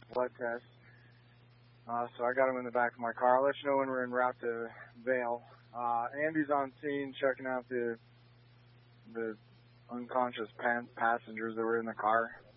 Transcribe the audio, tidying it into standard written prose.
blood test. So I got him in the back of my car. I'll let you know when we're en route to Vail. Andy's on scene checking out the unconscious passengers that were in the car.